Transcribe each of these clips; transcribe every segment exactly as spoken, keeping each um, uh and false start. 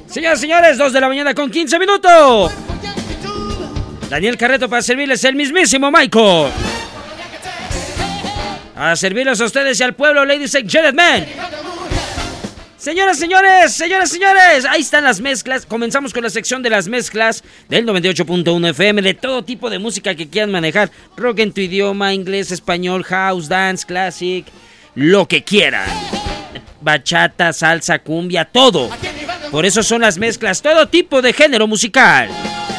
Señoras y señores, dos de la mañana con quince minutos. Daniel Carreto para servirles el mismísimo Michael. A servirles a ustedes y al pueblo, ladies and gentlemen. Señoras, señores, señoras, señores, ahí están las mezclas. Comenzamos con la sección de las mezclas del noventa y ocho punto uno F M, de todo tipo de música que quieran manejar. Rock en tu idioma, inglés, español, house, dance, classic, lo que quieran. Bachata, salsa, cumbia, todo. Por eso son las mezclas, todo tipo de género musical.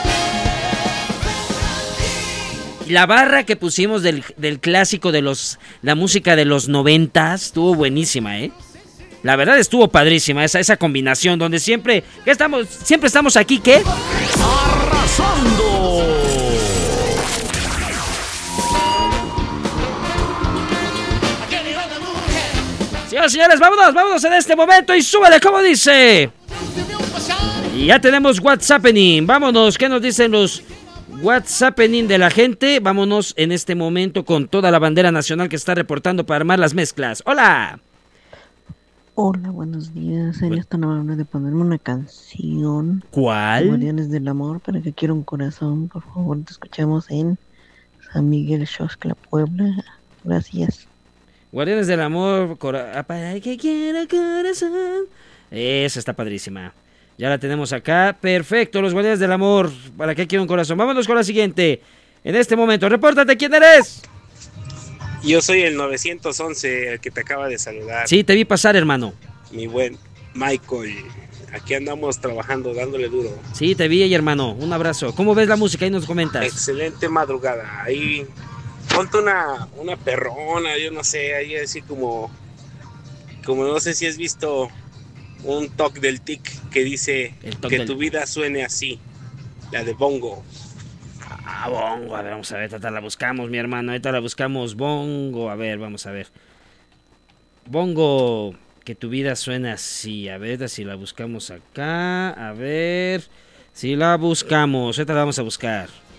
La barra que pusimos del, del clásico de los, la música de los noventas, estuvo buenísima, ¿eh? La verdad estuvo padrísima esa, esa combinación donde siempre, ¿qué estamos? Siempre estamos aquí, ¿qué? ¡Arrasando! Señoras y señores, vámonos, vámonos en este momento y súbele, como dice. Y ya tenemos WhatsAppening, vámonos, ¿qué nos dicen los WhatsAppening de la gente? Vámonos en este momento con toda la bandera nacional que está reportando para armar las mezclas. ¡Hola! Hola, buenos días. Sería tan amable de ponerme una canción. ¿Cuál? Guardianes del Amor, para que quiera un corazón. Por favor, te escuchamos en San Miguel, Xochitl, Puebla. Gracias. Guardianes del Amor, cora- para que quiera corazón. Esa está padrísima. Ya la tenemos acá. Perfecto, los Guardianes del Amor. ¿Para qué quiero un corazón? Vámonos con la siguiente. En este momento, repórtate, ¿quién eres? Yo soy el novecientos once, el que te acaba de saludar. Sí, te vi pasar, hermano. Mi buen Michael. Aquí andamos trabajando, dándole duro. Sí, te vi, hermano. Un abrazo. ¿Cómo ves la música? Ahí nos comentas. Excelente madrugada. Ahí ponte una, una perrona, yo no sé, ahí así como, como no sé si has visto un toque del tic que dice que del... tu vida suene así. La de Bongo. Ah, Bongo, a ver, vamos a ver, ahorita la buscamos, mi hermano, ahorita la buscamos, Bongo, a ver, vamos a ver. Bongo, que tu vida suena así, a ver si la buscamos acá, a ver, si la buscamos, ahorita la vamos a buscar.